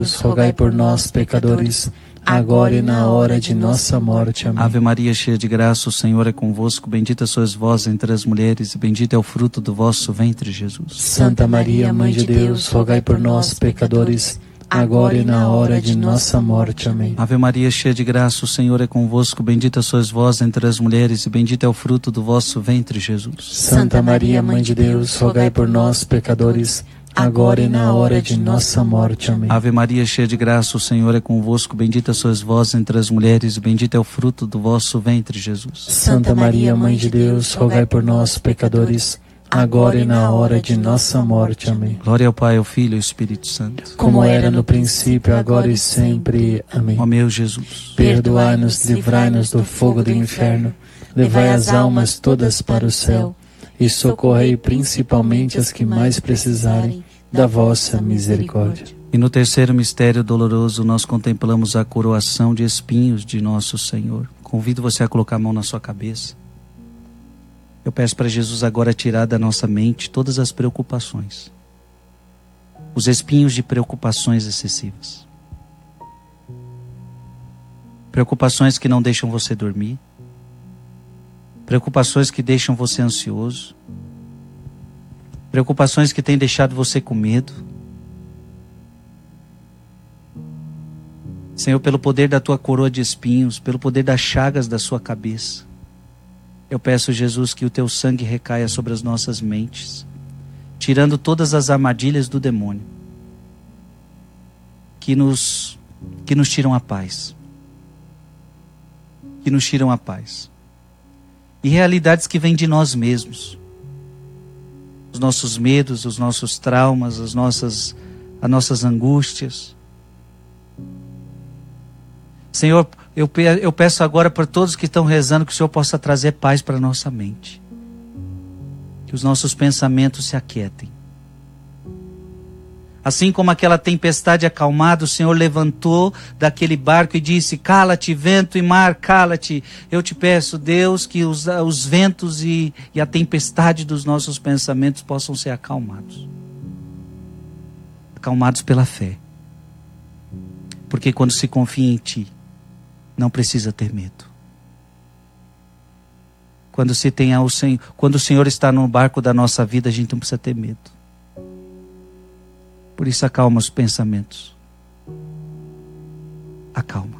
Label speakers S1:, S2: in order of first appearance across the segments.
S1: rogai por nós, pecadores, agora e na hora de nossa morte. Amém.
S2: Ave Maria, cheia de graça, o Senhor é convosco. Bendita sois vós entre as mulheres, e bendito é o fruto do vosso ventre, Jesus.
S1: Santa Maria, Mãe de Deus, rogai por nós, pecadores, agora e na hora de nossa morte. Amém.
S2: Ave Maria, cheia de graça, o Senhor é convosco. Bendita sois vós entre as mulheres, e bendito é o fruto do vosso ventre, Jesus.
S1: Santa Maria, Mãe de Deus, rogai por nós, pecadores, agora e na hora de nossa morte. Amém.
S2: Ave Maria, cheia de graça, o Senhor é convosco. Bendita sois vós entre as mulheres, e bendito é o fruto do vosso ventre, Jesus.
S1: Santa Maria, Mãe de Deus, rogai por nós, pecadores, agora e na hora de nossa morte. Amém.
S2: Glória ao Pai, ao Filho e ao Espírito Santo.
S1: Como era no princípio, agora e sempre. Amém.
S2: Ó meu Jesus,
S1: perdoai-nos, livrai-nos do fogo do inferno, levai as almas todas para o céu, e socorrei principalmente as que mais precisarem da vossa misericórdia.
S2: E no terceiro mistério doloroso, nós contemplamos a coroação de espinhos de nosso Senhor. Convido você a colocar a mão na sua cabeça. Eu peço para Jesus agora tirar da nossa mente todas as preocupações, os espinhos de preocupações excessivas. Preocupações que não deixam você dormir, preocupações que deixam você ansioso, preocupações que têm deixado você com medo. Senhor, pelo poder da tua coroa de espinhos, pelo poder das chagas da sua cabeça, eu peço, Jesus, que o teu sangue recaia sobre as nossas mentes, tirando todas as armadilhas do demônio, que nos tiram a paz, que nos tiram a paz. E realidades que vêm de nós mesmos, os nossos medos, os nossos traumas, as nossas angústias. Senhor, eu peço agora para todos que estão rezando que o Senhor possa trazer paz para a nossa mente. Que os nossos pensamentos se aquietem. Assim como aquela tempestade acalmada, o Senhor levantou daquele barco e disse: cala-te, vento e mar, cala-te. Eu te peço, Deus, que os ventos e a tempestade dos nossos pensamentos possam ser acalmados. Acalmados pela fé. Porque quando se confia em Ti, não precisa ter medo. Quando o Senhor está no barco da nossa vida, a gente não precisa ter medo. Por isso acalma os pensamentos. Acalma.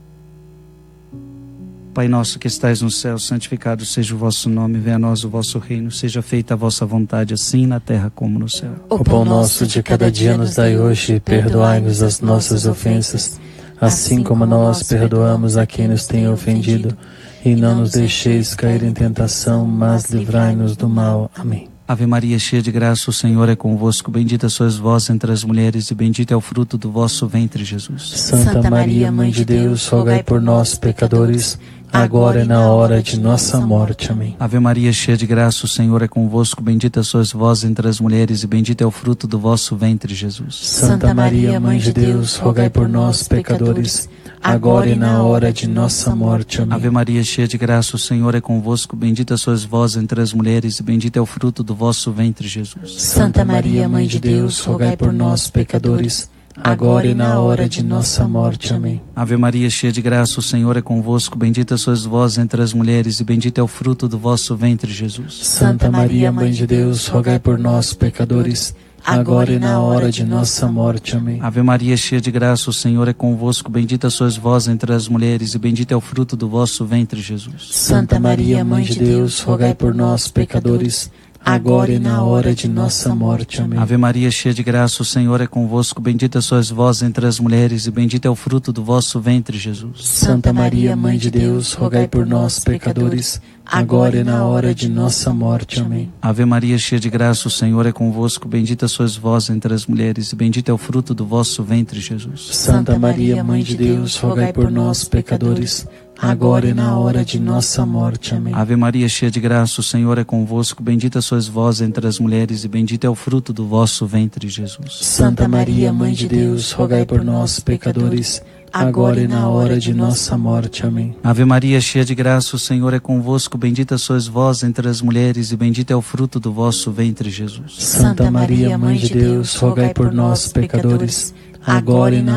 S2: Pai nosso que estais no céu, santificado seja o vosso nome, venha a nós o vosso reino, seja feita a vossa vontade, assim na terra como no céu.
S1: O pão nosso de cada dia nos dai hoje, e perdoai-nos as nossas ofensas, assim como nós perdoamos a quem nos tem ofendido, e não nos deixeis cair em tentação, mas livrai-nos do mal. Amém.
S2: Ave Maria, cheia de graça, o Senhor é convosco. Bendita sois vós entre as mulheres, e bendito é o fruto do vosso ventre, Jesus.
S1: Santa Maria, Mãe de Deus, rogai por nós, pecadores, agora e na hora de nossa morte. Amém.
S2: Ave Maria, cheia de graça, o Senhor é convosco. Bendita sois vós entre as mulheres, e bendito é o fruto do vosso ventre, Jesus.
S1: Santa Maria, Mãe de Deus, rogai por nós, pecadores, agora e na hora de nossa morte. Amém.
S2: Ave Maria, cheia de graça, o Senhor é convosco. Bendita sois vós entre as mulheres, e bendito é o fruto do vosso ventre, Jesus.
S1: Santa Maria, Mãe de Deus, rogai por nós, pecadores, agora e na hora de nossa morte. Amém.
S2: Ave Maria, cheia de graça, o Senhor é convosco. Bendita sois vós entre as mulheres, e bendito é o fruto do vosso ventre, Jesus.
S1: Santa Maria, Mãe de Deus, rogai por nós, pecadores, agora e na hora de nossa morte. Amém.
S2: Ave Maria, cheia de graça, o Senhor é convosco. Bendita sois vós entre as mulheres, e bendito é o fruto do vosso ventre, Jesus.
S1: Santa Maria, Mãe de Deus, rogai por nós, pecadores, agora e na hora de nossa morte. Amém.
S2: Ave Maria, cheia de graça, o Senhor é convosco. Bendita sois vós entre as mulheres, e bendito é o fruto do vosso ventre, Jesus.
S1: Santa Maria, Mãe de Deus, rogai por nós, pecadores, agora e na hora de nossa morte. Amém.
S2: Ave Maria, cheia de graça, o Senhor é convosco. Bendita sois vós entre as mulheres, e bendito é o fruto do vosso ventre, Jesus.
S1: Santa Maria, Mãe de Deus, rogai por nós, pecadores, agora e na hora de nossa morte. Amém.
S2: Ave Maria, cheia de graça, o Senhor é convosco. Bendita sois vós entre as mulheres, e bendito é o fruto do vosso ventre, Jesus.
S1: Santa Maria, Mãe de Deus, rogai por nós, pecadores, agora e na hora de nossa morte. Amém.
S2: Ave Maria, cheia de graça, o Senhor é convosco. Bendita sois vós entre as mulheres, e bendito é o fruto do vosso ventre, Jesus.
S1: Santa Maria, Mãe de Deus, rogai por nós, pecadores, agora e na